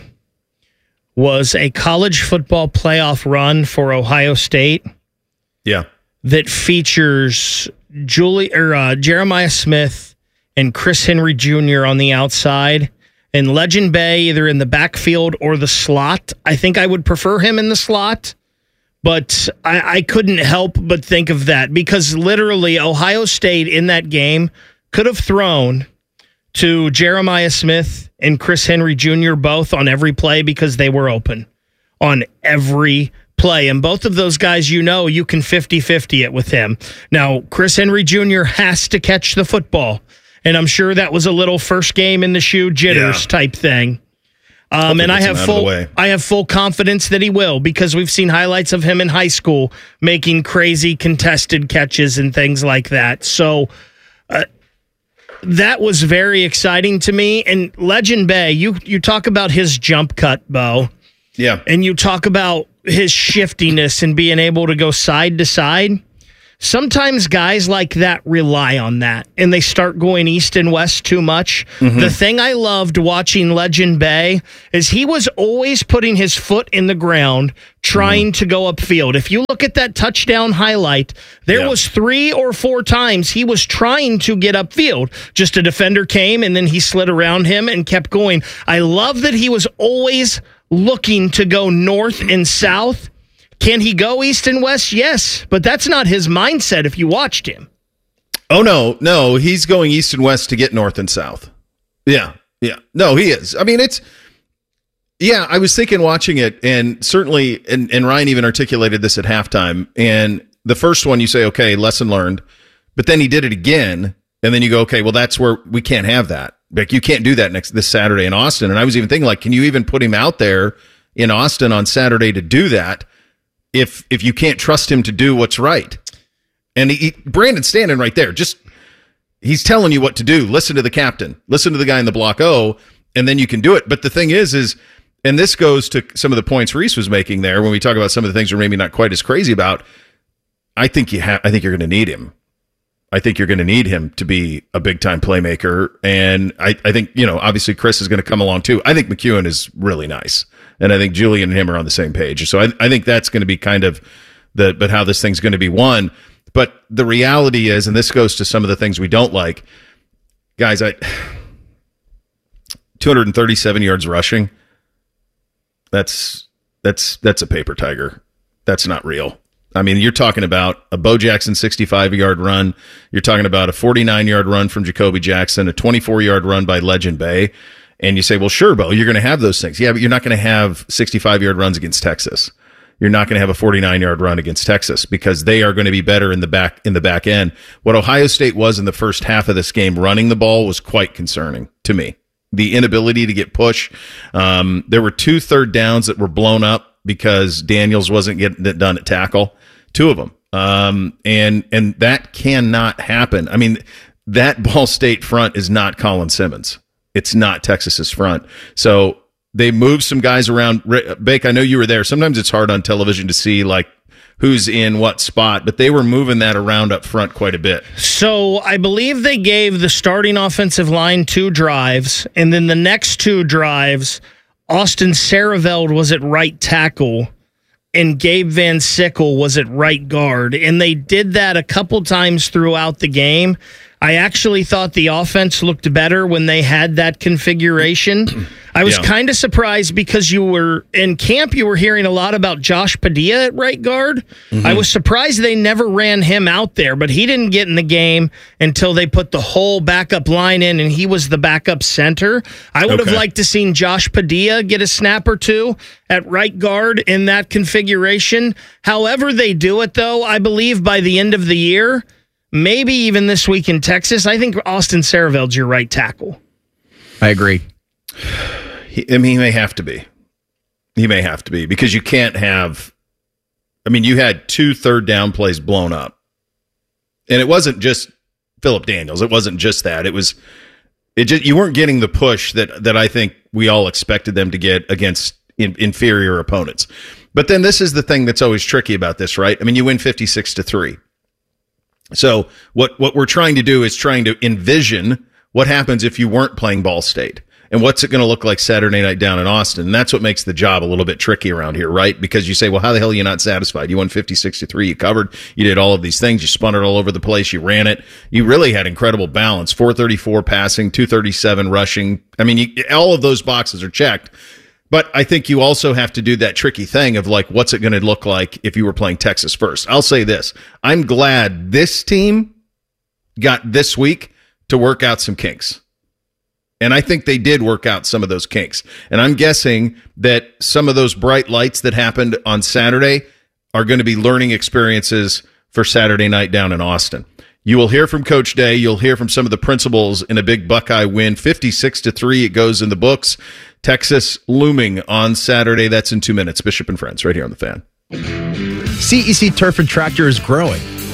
was a college football playoff run for Ohio State. Yeah. That features Julie or uh, Jeremiah Smith and Chris Henry Junior on the outside, and Legend Bay either in the backfield or the slot. I think I would prefer him in the slot. But I, I couldn't help but think of that because literally Ohio State in that game could have thrown to Jeremiah Smith and Chris Henry Junior both on every play because they were open on every play. And both of those guys, you know, you can fifty-fifty it with him. Now, Chris Henry Junior has to catch the football. And I'm sure that was a little first game in the shoe jitters yeah. type thing. Um, and I have full, I have full confidence that he will because we've seen highlights of him in high school making crazy contested catches and things like that. So uh, that was very exciting to me. And Legend Bay, you you talk about his jump cut, Bo. Yeah. And you talk about his shiftiness and being able to go side to side. Sometimes guys like that rely on that, and they start going east and west too much. Mm-hmm. The thing I loved watching Legend Bay is he was always putting his foot in the ground, trying mm-hmm. to go upfield. If you look at that touchdown highlight, there yeah. was three or four times he was trying to get upfield. Just a defender came, and then he slid around him and kept going. I love that he was always looking to go north and south. Can he go east and west? Yes, but that's not his mindset if you watched him. Oh, no, no, he's going east and west to get north and south. Yeah, yeah. No, he is. I mean, it's, yeah, I was thinking watching it, and certainly, and, and Ryan even articulated this at halftime, and the first one you say, okay, lesson learned, but then he did it again, and then you go, okay, well, that's where we can't have that. Like, you can't do that next this Saturday in Austin. And I was even thinking, like, can you even put him out there in Austin on Saturday to do that? If if you can't trust him to do what's right. And he, he, Brandon's standing right there. Just, he's telling you what to do. Listen to the captain. Listen to the guy in the block O, and then you can do it. But the thing is, is, and this goes to some of the points Reese was making there when we talk about some of the things we're maybe not quite as crazy about. I think you have. I think you're going to need him. I think you're going to need him to be a big-time playmaker. And I, I think, you know, obviously Chris is going to come along too. I think McEwen is really nice. And I think Julian and him are on the same page. So I, I think that's going to be kind of the, but how this thing's going to be won. But the reality is, and this goes to some of the things we don't like, guys, I, two hundred thirty-seven yards rushing. That's, that's, that's a paper tiger. That's not real. I mean, you're talking about a Bo Jackson sixty-five-yard run. You're talking about a forty-nine-yard run from Jacoby Jackson, a twenty-four-yard run by Legend Bay. And you say, well, sure, Bo, you're going to have those things. Yeah, but you're not going to have sixty-five-yard runs against Texas. You're not going to have a forty-nine-yard run against Texas because they are going to be better in the back in the back end. What Ohio State was in the first half of this game running the ball was quite concerning to me. The inability to get push. Um, there were two third downs that were blown up because Daniels wasn't getting it done at tackle. Two of them. Um, and and that cannot happen. I mean, that Ball State front is not Colin Simmons. It's not Texas's front. So they moved some guys around. Bake, I know you were there. Sometimes it's hard on television to see like who's in what spot, but they were moving that around up front quite a bit. So I believe they gave the starting offensive line two drives, and then the next two drives, Austin Saraveld was at right tackle, and Gabe Van Sickle was at right guard. And they did that a couple times throughout the game. I actually thought the offense looked better when they had that configuration. I was yeah. kind of surprised because you were in camp, you were hearing a lot about Josh Padilla at right guard. Mm-hmm. I was surprised they never ran him out there, but he didn't get in the game until they put the whole backup line in, and he was the backup center. I would okay. have liked to seen Josh Padilla get a snap or two at right guard in that configuration. However they do it, though, I believe by the end of the year, maybe even this week in Texas, I think Austin Saraveld's your right tackle. I agree. He, I mean, he may have to be. He may have to be because you can't have. I mean, you had two third down plays blown up, and it wasn't just Phillip Daniels. It wasn't just that. It was. It just you weren't getting the push that that I think we all expected them to get against in, inferior opponents. But then this is the thing that's always tricky about this, right? I mean, you win fifty-six to three. So what what we're trying to do is trying to envision what happens if you weren't playing Ball State. And what's it going to look like Saturday night down in Austin? And that's what makes the job a little bit tricky around here, right? Because you say, well, how the hell are you not satisfied? You won fifty-six to three. You covered. You did all of these things. You spun it all over the place. You ran it. You really had incredible balance. four thirty-four passing, two thirty-seven rushing. I mean, you, all of those boxes are checked. But I think you also have to do that tricky thing of like, what's it going to look like if you were playing Texas first? I'll say this. I'm glad this team got this week to work out some kinks. And I think they did work out some of those kinks. And I'm guessing that some of those bright lights that happened on Saturday are going to be learning experiences for Saturday night down in Austin. You will hear from Coach Day. You'll hear from some of the principals in a big Buckeye win. fifty-six to three, it goes in the books. Texas looming on Saturday. That's in two minutes. Bishop and Friends right here on The Fan. C E C Turf and Tractor is growing.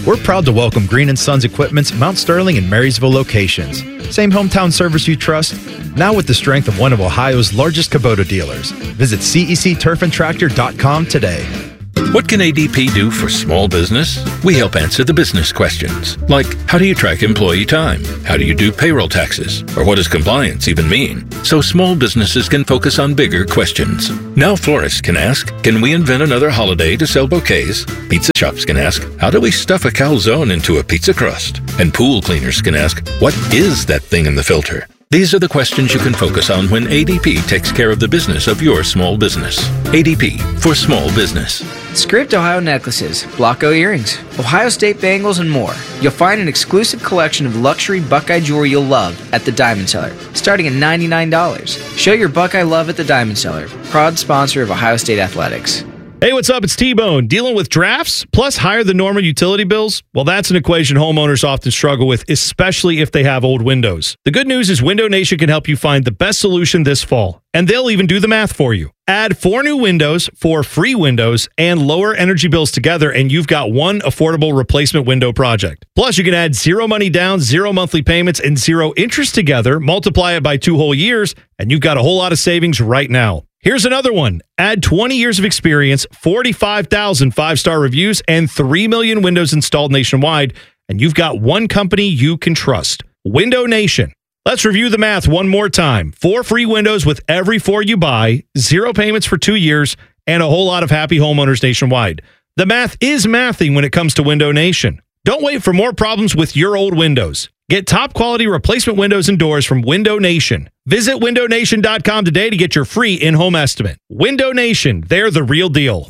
We're proud to welcome Green and Sons Equipment's Mount Sterling and Marysville locations. Same hometown service you trust, now with the strength of one of Ohio's largest Kubota dealers. Visit C E C turf and tractor dot com today. What can A D P do for small business? We help answer the business questions, like how do you track employee time? How do you do payroll taxes? Or what does compliance even mean? So small businesses can focus on bigger questions. Now florists can ask, can we invent another holiday to sell bouquets? Pizza shops can ask, how do we stuff a calzone into a pizza crust? And pool cleaners can ask, what is that thing in the filter? These are the questions you can focus on when A D P takes care of the business of your small business. A D P for small business. Scraped Ohio necklaces, Blocko earrings, Ohio State bangles, and more. You'll find an exclusive collection of luxury Buckeye jewelry you'll love at the Diamond Cellar, starting at ninety-nine dollars. Show your Buckeye love at the Diamond Cellar, proud sponsor of Ohio State Athletics. Hey, what's up? It's T-Bone. Dealing with drafts plus higher than normal utility bills? Well, that's an equation homeowners often struggle with, especially if they have old windows. The good news is Window Nation can help you find the best solution this fall, and they'll even do the math for you. Add four new windows, four free windows, and lower energy bills together, and you've got one affordable replacement window project. Plus, you can add zero money down, zero monthly payments, and zero interest together, multiply it by two whole years, and you've got a whole lot of savings right now. Here's another one. Add twenty years of experience, forty-five thousand five-star reviews, and three million windows installed nationwide, and you've got one company you can trust. Window Nation. Let's review the math one more time. Four free windows with every four you buy, zero payments for two years, and a whole lot of happy homeowners nationwide. The math is mathing when it comes to Window Nation. Don't wait for more problems with your old windows. Get top quality replacement windows and doors from Window Nation. Visit window nation dot com today to get your free in-home estimate. Window Nation, they're the real deal.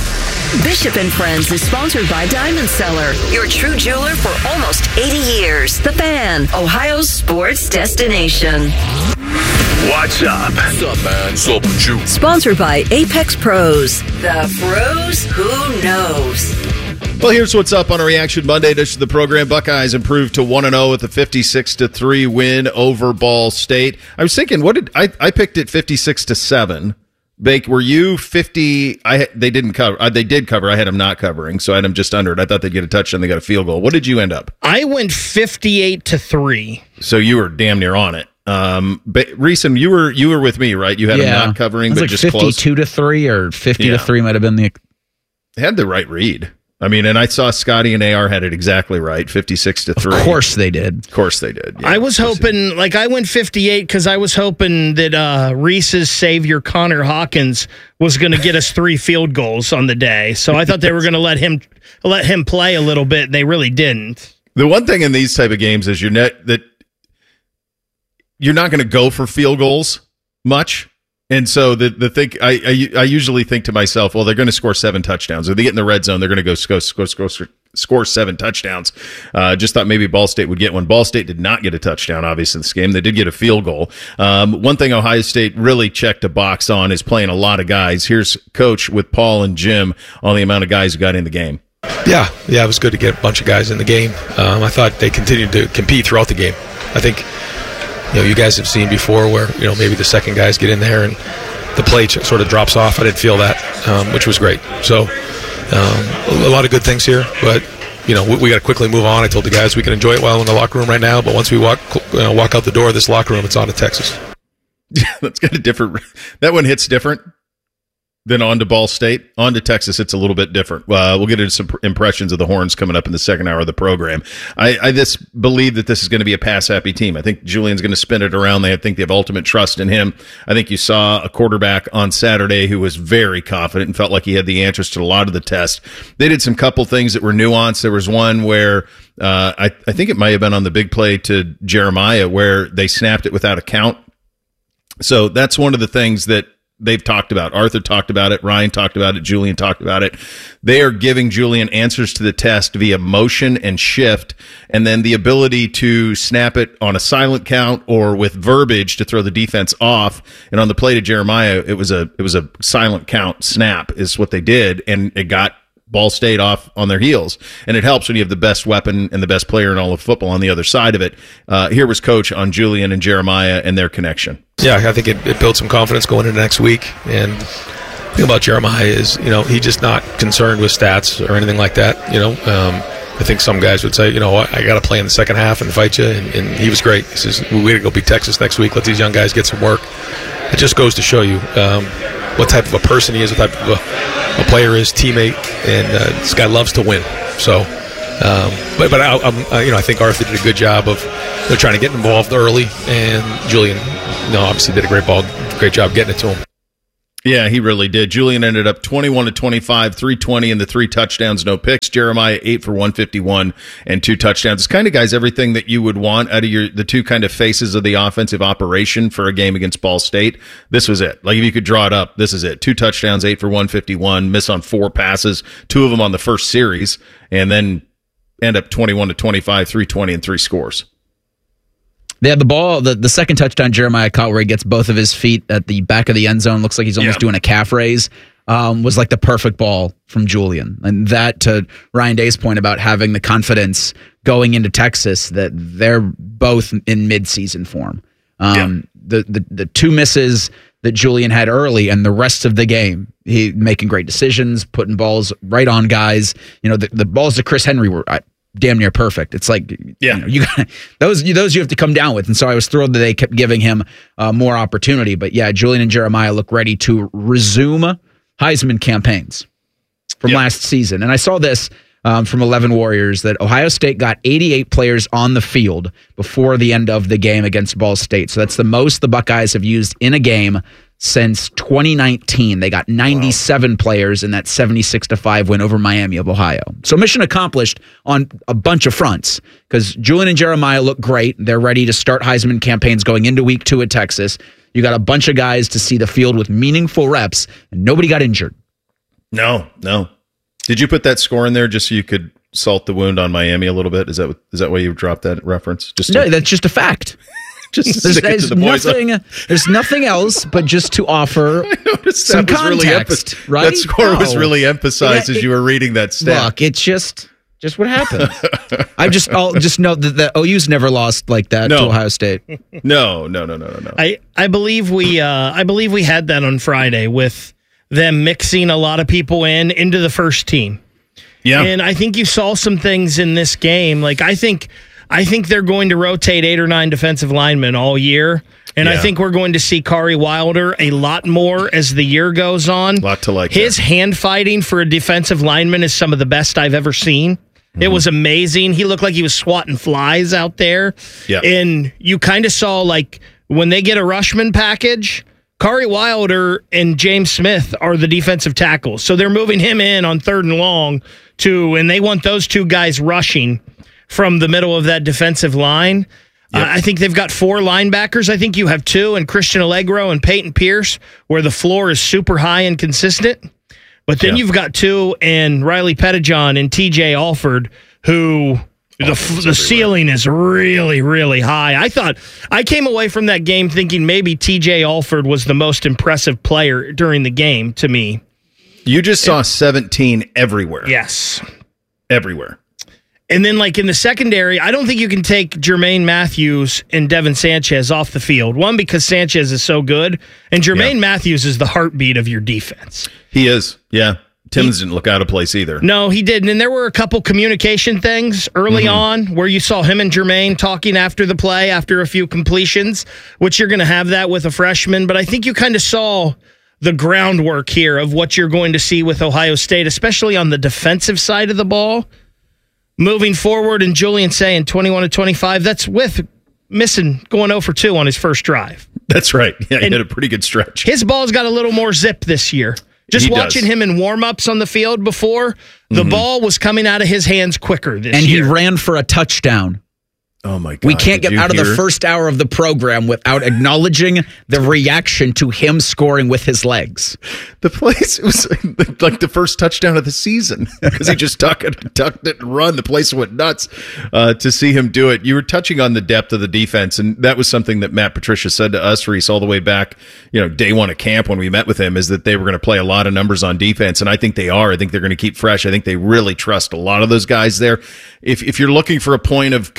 Bishop and Friends is sponsored by Diamond Cellar, your true jeweler for almost eighty years. The Fan, Ohio's sports destination. What's up? What's up, man? What's up with you? Sponsored by Apex Pros. The pros who knows. Well, here's what's up on a Reaction Monday edition of the program. Buckeyes improved to one and oh with a fifty-six to three win over Ball State. I was thinking, what did I I picked it fifty-six to seven. Bake, were you fifty? I they didn't cover. Uh, they did cover. I had them not covering, so I had them just under it. I thought they'd get a touchdown. They got a field goal. What did you end up? I went fifty-eight to three. So you were damn near on it. Um, but Reeson, you were you were with me, right? You had yeah. them not covering, but like just fifty-two close. to three or fifty Yeah. to three might have been the. They had the right read. I mean, and I saw Scotty and A R had it exactly right, fifty-six to three. Of course they did. Of course they did. I was hoping, like I went fifty-eight because I was hoping that uh, Reese's savior Connor Hawkins was going to get us three field goals on the day. So I thought they were going to let him let him play a little bit, and they really didn't. The one thing in these type of games is you're net that you're not going to go for field goals much. And so the the thing I, I I usually think to myself, well, they're going to score seven touchdowns. If they get in the red zone, they're going to go score score score score seven touchdowns. Uh, just thought maybe Ball State would get one. Ball State did not get a touchdown, obviously, in this game. They did get a field goal. Um, one thing Ohio State really checked a box on is playing a lot of guys. Here's Coach with Paul and Jim on the amount of guys who got in the game. Yeah, yeah, it was good to get a bunch of guys in the game. Um, I thought they continued to compete throughout the game. I think, you know, you guys have seen before where, you know, maybe the second guys get in there and the play sort of drops off. I didn't feel that, um, which was great. So um, a lot of good things here, but, you know, we, we got to quickly move on. I told the guys we can enjoy it well in the locker room right now, but once we walk you know, walk out the door of this locker room, it's on to Texas. That's got a different – that one hits different than on to Ball State. On to Texas, it's a little bit different. Uh, we'll get into some impressions of the Horns coming up in the second hour of the program. I, I just believe that this is going to be a pass-happy team. I think Julian's going to spin it around. They I think they have ultimate trust in him. I think you saw a quarterback on Saturday who was very confident and felt like he had the answers to a lot of the tests. They did some couple things that were nuanced. There was one where uh, I, I think it might have been on the big play to Jeremiah where they snapped it without a count. So that's one of the things that they've talked about. Arthur talked about it. Ryan talked about it. Julian talked about it. They are giving Julian answers to the test via motion and shift, and then the ability to snap it on a silent count or with verbiage to throw the defense off. And on the play to Jeremiah, it was a it was a silent count snap is what they did, and it got Ball State off on their heels. And it helps when you have the best weapon and the best player in all of football on the other side of it. Uh, here was Coach on Julian and Jeremiah and their connection. Yeah, I think it, it built some confidence going into next week. And the thing about Jeremiah is, you know, he's just not concerned with stats or anything like that. You know, um, I think some guys would say, you know, I got to play in the second half and fight you, and, and he was great. He says, we got to go beat Texas next week. Let these young guys get some work. It just goes to show you um, what type of a person he is, what type of a, a player is, teammate, and uh, this guy loves to win. So, um, but but I, I'm, I, you know, I think Arthur did a good job of you know, trying to get involved early, and Julian, you know, obviously did a great ball, great job getting it to him. Yeah, he really did. Julian ended up twenty-one to twenty-five, three twenty, and the three touchdowns, no picks. Jeremiah, eight for one fifty-one and two touchdowns. It's kind of, guys, everything that you would want out of your the two kind of faces of the offensive operation for a game against Ball State. This was it. Like, if you could draw it up, this is it. Two touchdowns, eight for one fifty-one, miss on four passes, two of them on the first series, and then end up twenty-one to twenty-five, three twenty, and three scores. They had the ball, the, the second touchdown Jeremiah caught where he gets both of his feet at the back of the end zone. Looks like he's almost yeah. doing a calf raise. Um, was like the perfect ball from Julian. And that, to Ryan Day's point about having the confidence going into Texas, that they're both in midseason form. Um, yeah. the, the the two misses that Julian had early and the rest of the game, he making great decisions, putting balls right on guys. You know, the, the balls to Chris Henry were I, damn near perfect. It's like, yeah, you know, you got those, those you have to come down with. And so I was thrilled that they kept giving him uh, more opportunity. But yeah, Julian and Jeremiah look ready to resume Heisman campaigns from yep. last season. And I saw this um, from eleven Warriors that Ohio State got eighty-eight players on the field before the end of the game against Ball State. So that's the most the Buckeyes have used in a game since twenty nineteen. They got ninety-seven wow. players in that seventy-six to five win over Miami of Ohio. So mission accomplished on a bunch of fronts, because Julian and Jeremiah look great. They're ready to start Heisman campaigns going into week two at Texas. You got a bunch of guys to see the field with meaningful reps, and nobody got injured. No, no. Did you put that score in there just so you could salt the wound on Miami a little bit? Is that is that why you dropped that reference? Just no, to- that's just a fact. Just there's, stick it to the boys. Nothing, there's nothing else but just to offer some that context, really emph- right? That score no. was really emphasized it, as you were reading that stat. Look, it's just just what happened. I just I'll just know that the O U's never lost like that no. to Ohio State. No, no, no, no, no, no. I, I believe we uh, I believe we had that on Friday with them mixing a lot of people in into the first team. Yeah, and I think you saw some things in this game. Like I think. I think they're going to rotate eight or nine defensive linemen all year, and yeah. I think we're going to see Kari Wilder a lot more as the year goes on. A lot to like. His there. hand fighting for a defensive lineman is some of the best I've ever seen. Mm-hmm. It was amazing. He looked like he was swatting flies out there. Yeah. And you kind of saw, like, when they get a Rushman package, Kari Wilder and James Smith are the defensive tackles. So they're moving him in on third and long, too, and they want those two guys rushing from the middle of that defensive line. Yep. Uh, I think they've got four linebackers. I think you have two, and Christian Allegro and Peyton Pierce, where the floor is super high and consistent. But then yeah. you've got two, and Riley Pettijohn and T J Alford, who the, oh, the ceiling is really, really high. I thought, I came away from that game thinking maybe T J Alford was the most impressive player during the game to me. You just saw seventeen everywhere. Yes. Everywhere. And then, like, in the secondary, I don't think you can take Jermaine Matthews and Devin Sanchez off the field. One, because Sanchez is so good, and Jermaine yeah. Matthews is the heartbeat of your defense. He is, yeah. Timmons he, didn't look out of place either. No, he didn't. And there were a couple communication things early mm-hmm. on where you saw him and Jermaine talking after the play, after a few completions, which you're going to have that with a freshman. But I think you kind of saw the groundwork here of what you're going to see with Ohio State, especially on the defensive side of the ball. Moving forward, and Julian saying twenty-one to twenty-five, that's with missing, going oh for two on his first drive. That's right. Yeah, he and had a pretty good stretch. His ball's got a little more zip this year. Just he watching does. him in warm-ups on the field before, the mm-hmm. ball was coming out of his hands quicker this and year. And he ran for a touchdown. Oh, my God. We can't Did get out hear? of the first hour of the program without acknowledging the reaction to him scoring with his legs. The place, it was like the first touchdown of the season because he just tucked it, tucked it and run. The place went nuts uh, to see him do it. You were touching on the depth of the defense, and that was something that Matt Patricia said to us, Reese, all the way back, you know, day one of camp when we met with him, is that they were going to play a lot of numbers on defense, and I think they are. I think they're going to keep fresh. I think they really trust a lot of those guys there. If if you're looking for a point of concern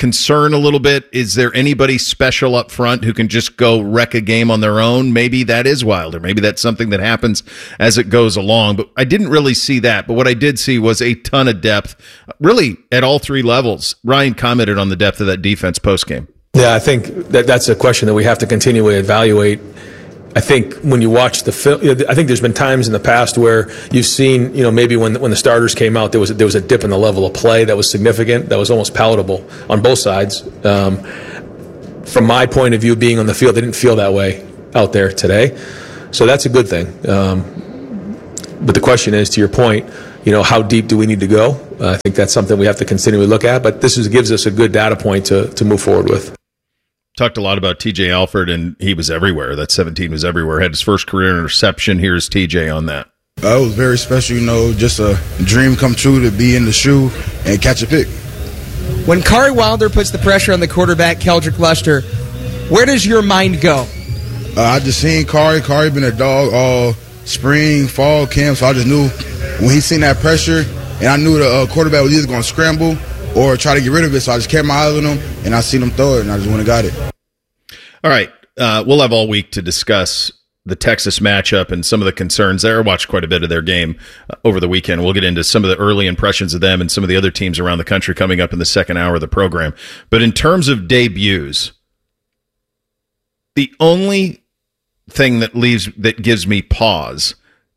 concern a little bit. Is there anybody special up front who can just go wreck a game on their own? Maybe that is Wilder. Maybe that's something that happens as it goes along. But I didn't really see that. But what I did see was a ton of depth, really at all three levels. Ryan commented on the depth of that defense postgame. Yeah, I think that that's a question that we have to continually evaluate. I think when you watch the film, I think there's been times in the past where you've seen, you know, maybe when when the starters came out, there was there was a dip in the level of play that was significant, that was almost palatable on both sides. Um, from my point of view, being on the field, they didn't feel that way out there today, so that's a good thing. Um, but the question is, to your point, you know, how deep do we need to go? Uh, I think that's something we have to continually look at. But this is, gives us a good data point to to move forward with. Talked a lot about T J Alford, and he was everywhere. That seventeen was everywhere. Had his first career interception. Here's T J on that. Uh, it was very special, you know, just a dream come true to be in the shoe and catch a pick. When Kari Wilder puts the pressure on the quarterback, Keldrick Luster, where does your mind go? Uh, I just seen Kari. Kari been a dog all spring, fall camp, so I just knew when he seen that pressure, and I knew the uh, quarterback was either going to scramble or try to get rid of it, so I just kept my eyes on him, and I seen him throw it, and I just went and got it. All right, uh, we'll have all week to discuss the Texas matchup and some of the concerns there. I watched quite a bit of their game uh, over the weekend. We'll get into some of the early impressions of them and some of the other teams around the country coming up in the second hour of the program. But in terms of debuts, the only thing that leaves that gives me pause,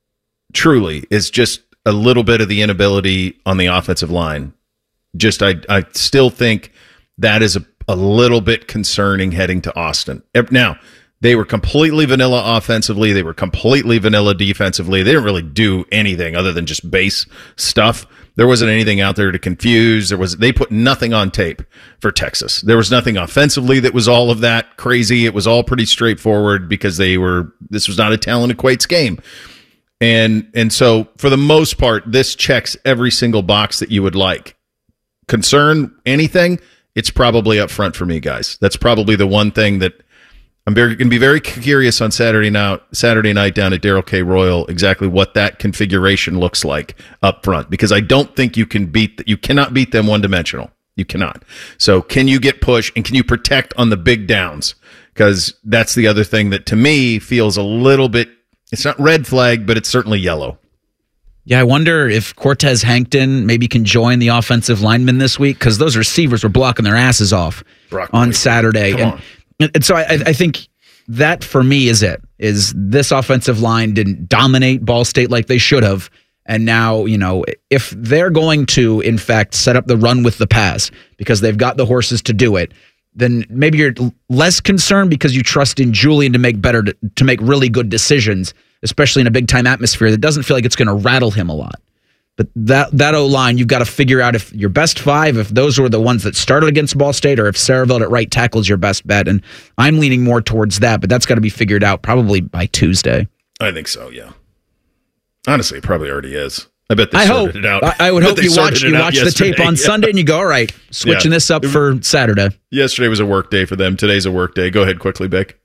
truly, is just a little bit of the inability on the offensive line. Just, I, I still think that is a, a little bit concerning heading to Austin. Now, they were completely vanilla offensively. They were completely vanilla defensively. They didn't really do anything other than just base stuff. There wasn't anything out there to confuse. There was, they put nothing on tape for Texas. There was nothing offensively that was all of that crazy. It was all pretty straightforward because they were, this was not a talent equates game. And, and so for the most part, this checks every single box that you would like. Concern anything, it's probably up front for me, guys. That's probably the one thing that I'm very going to be very curious on Saturday night, Saturday night down at Darrell K. Royal, exactly what that configuration looks like up front, because I don't think you can beat, you cannot beat them one dimensional. You cannot. So can you get push and can you protect on the big downs? Because that's the other thing that to me feels a little bit, it's not red flag, but it's certainly yellow. Yeah, I wonder if Cortez Hankton maybe can join the offensive linemen this week, because those receivers were blocking their asses off Brock on Blake. Saturday. Come and, on. and so I, I think that for me is it, is this offensive line didn't dominate Ball State like they should have. And now, you know, if they're going to, in fact, set up the run with the pass because they've got the horses to do it, then maybe you're less concerned because you trust in Julian to make better, to make really good decisions, especially in a big-time atmosphere that doesn't feel like it's going to rattle him a lot. But that that O-line, you've got to figure out if your best five, if those were the ones that started against Ball State, or if Saraville at right tackle is your best bet. And I'm leaning more towards that, but that's got to be figured out probably by Tuesday. I think so, yeah. Honestly, it probably already is. I bet they I sorted hope, it out. I, I would I hope you watch, you watch the tape on yeah. Sunday and you go, all right, switching yeah. this up for Saturday. Yesterday was a work day for them. Today's a work day. Go ahead quickly, Beck.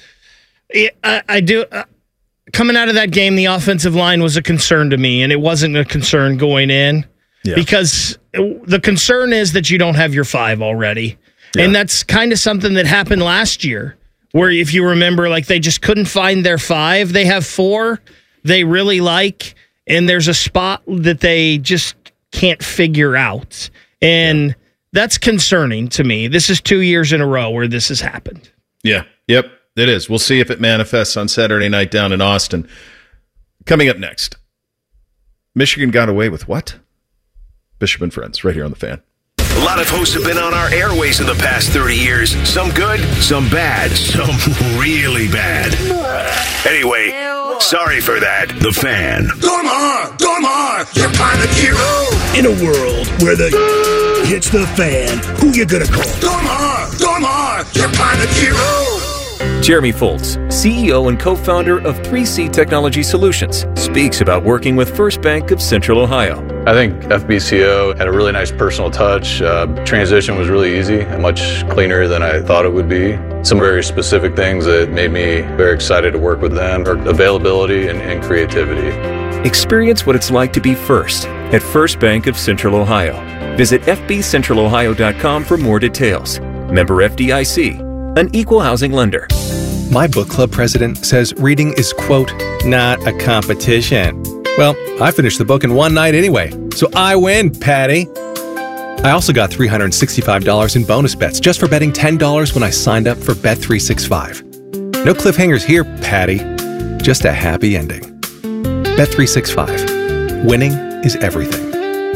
Yeah, I, I do. Uh, coming out of that game, the offensive line was a concern to me, and it wasn't a concern going in yeah. because the concern is that you don't have your five already. Yeah. And that's kind of something that happened last year, where if you remember, like they just couldn't find their five. They have four they really like, and there's a spot that they just can't figure out. And yeah. that's concerning to me. This is two years in a row where this has happened. Yeah. Yep. It is. We'll see if it manifests on Saturday night down in Austin. Coming up next, Michigan got away with what? Bishop and Friends, right here on The Fan. A lot of hosts have been on our airways in the past thirty years. Some good, some bad, some really bad. Anyway, sorry for that. The Fan. Dormar! Dormar! You're pilot hero! In a world where the hits the fan, who you gonna call? Dormar! Dormar! You're pilot hero! Jeremy Foltz, C E O and co-founder of three C Technology Solutions, speaks about working with First Bank of Central Ohio. I think F B C O had a really nice personal touch. Uh, transition was really easy and much cleaner than I thought it would be. Some very specific things that made me very excited to work with them are availability and, and creativity. Experience what it's like to be first at First Bank of Central Ohio. Visit f b central ohio dot com for more details. Member F D I C, an equal housing lender. My book club president says reading is, quote, not a competition. Well, I finished the book in one night anyway, so I win, Patty. I also got three hundred sixty-five dollars in bonus bets just for betting ten dollars when I signed up for Bet three sixty-five. No cliffhangers here, Patty. Just a happy ending. Bet three sixty-five. Winning is everything.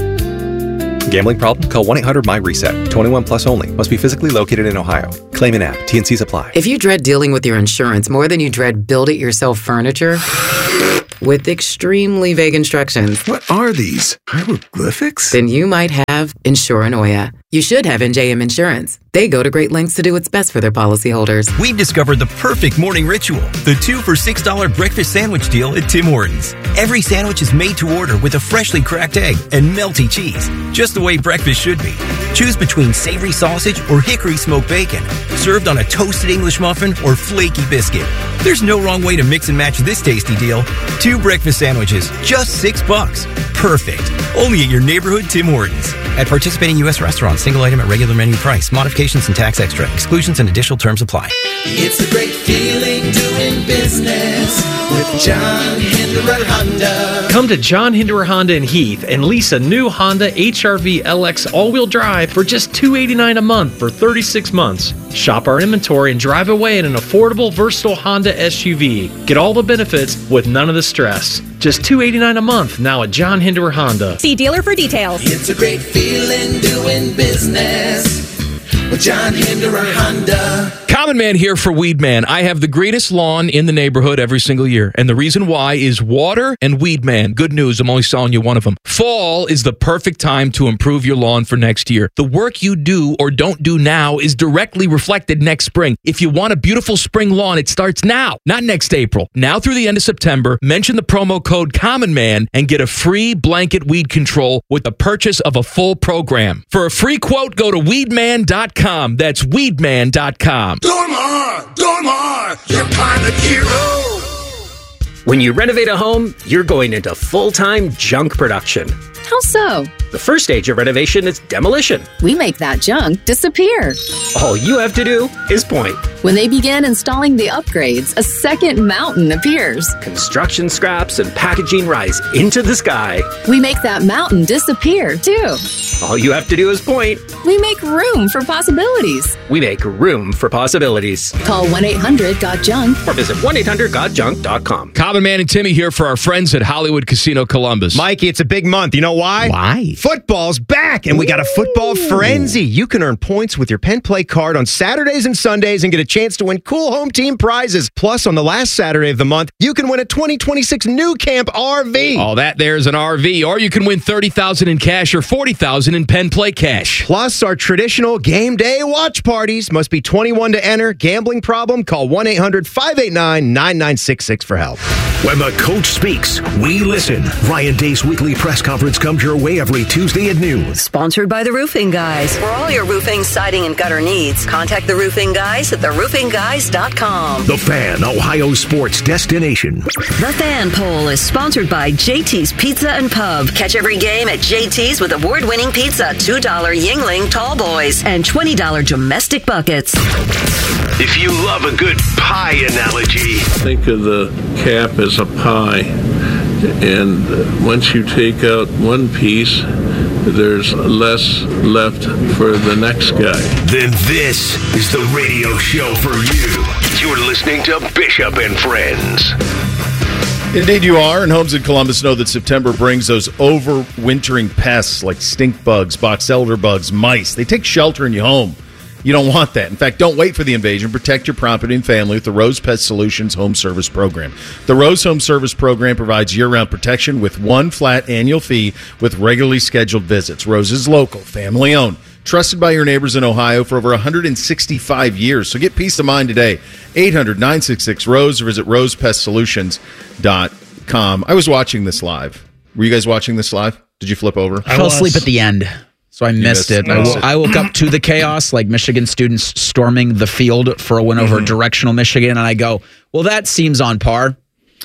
Gambling problem? Call one eight hundred my reset. twenty-one plus only. Must be physically located in Ohio. Claim in app. T and Cs apply. If you dread dealing with your insurance more than you dread build-it-yourself furniture, with extremely vague instructions. What are these? Hieroglyphics? Then you might have Insuranoia. You should have N J M Insurance. They go to great lengths to do what's best for their policyholders. We've discovered the perfect morning ritual. The two for six dollars breakfast sandwich deal at Tim Hortons. Every sandwich is made to order with a freshly cracked egg and melty cheese. Just the way breakfast should be. Choose between savory sausage or hickory smoked bacon. Served on a toasted English muffin or flaky biscuit. There's no wrong way to mix and match this tasty deal. Two breakfast sandwiches, just six bucks. Perfect. Only at your neighborhood Tim Hortons. At participating U S restaurants, single item at regular menu price. Modifications and tax extra. Exclusions and additional terms apply. It's a great feeling doing business with John Hinderer Honda. Come to John Hinderer Honda in Heath and lease a new Honda H R V L X all-wheel drive for just two hundred eighty-nine dollars a month for thirty-six months. Shop our inventory and drive away in an affordable, versatile Honda S U V. Get all the benefits with none of the stress. Just two hundred eighty-nine dollars a month now at John Hinderer Honda. See dealer for details. It's a great feeling doing business with John Hinderer Honda. Common Man here for Weed Man. I have the greenest lawn in the neighborhood every single year. And the reason why is water and Weed Man. Good news, I'm only selling you one of them. Fall is the perfect time to improve your lawn for next year. The work you do or don't do now is directly reflected next spring. If you want a beautiful spring lawn, it starts now, not next April. Now through the end of September, mention the promo code Common Man and get a free blanket weed control with the purchase of a full program. For a free quote, go to weed man dot com. That's weed man dot com. Dormar! Dormar! Your pilot hero! When you renovate a home, you're going into full-time junk production. How so? The first stage of renovation is demolition. We make that junk disappear. All you have to do is point. When they begin installing the upgrades, a second mountain appears. Construction scraps and packaging rise into the sky. We make that mountain disappear, too. All you have to do is point. We make room for possibilities. We make room for possibilities. Call one eight hundred got junk or visit one eight hundred got junk dot com. Common Man and Timmy here for our friends at Hollywood Casino Columbus. Mikey, it's a big month. You know why? Why? Football's back, and we got a football frenzy. You can earn points with your Penn Play card on Saturdays and Sundays and get a chance to win cool home team prizes. Plus, on the last Saturday of the month, you can win a twenty twenty-six New Camp R V. All that there's an R V, or you can win thirty thousand dollars in cash or forty thousand dollars in Penn Play cash. Plus, our traditional game day watch parties. Must be twenty-one to enter. Gambling problem? Call one eight hundred five eight nine nine nine six six for help. When the coach speaks, we listen. Ryan Day's weekly press conference comes your way every Tuesday at noon. Sponsored by The Roofing Guys. For all your roofing, siding, and gutter needs, contact The Roofing Guys at the roofing guys dot com. The Fan, Ohio sports destination. The Fan Poll is sponsored by J T's Pizza and Pub. Catch every game at J T's with award-winning pizza, two dollars Yingling Tall Boys, and twenty dollars domestic buckets. If you love a good pie analogy, think of the cap as a pie, and once you take out one piece, there's less left for the next guy. Then this is the radio show for you. You're listening to Bishop and Friends. Indeed you are, and homes in Columbus know that September brings those overwintering pests like stink bugs, box elder bugs, mice. They take shelter in your home. You don't want that. In fact, don't wait for the invasion. Protect your property and family with the Rose Pest Solutions Home Service Program. The Rose Home Service Program provides year-round protection with one flat annual fee with regularly scheduled visits. Rose is local, family-owned, trusted by your neighbors in Ohio for over one hundred sixty-five years. So get peace of mind today. eight hundred nine six six ROSE or visit rose pest solutions dot com. I was watching this live. Were you guys watching this live? Did you flip over? I fell asleep at the end. So I missed, missed it. I, w- I woke up to the chaos, like Michigan students storming the field for a win over mm-hmm. directional Michigan, and I go, well, that seems on par.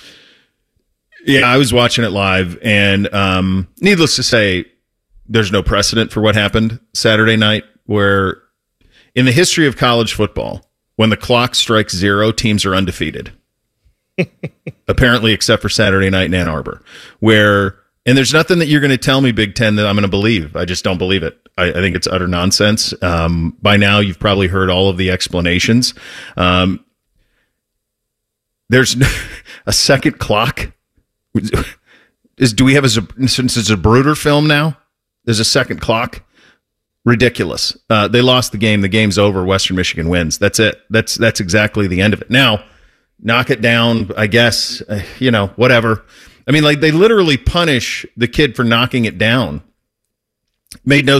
Yeah, I was watching it live, and um, needless to say, there's no precedent for what happened Saturday night, where In the history of college football, when the clock strikes zero, teams are undefeated. Apparently, except for Saturday night in Ann Arbor, where, and there's nothing that you're going to tell me, Big Ten, that I'm going to believe. I just don't believe it. I, I think it's utter nonsense. Um, by now, you've probably heard all of the explanations. Um, there's a second clock. Is do we have a since it's a Zapruder film now? There's a second clock. Ridiculous. Uh, they lost the game. The game's over. Western Michigan wins. That's it. That's that's exactly the end of it. Now, knock it down. I guess uh, you know whatever. I mean, like they literally punish the kid for knocking it down. Made no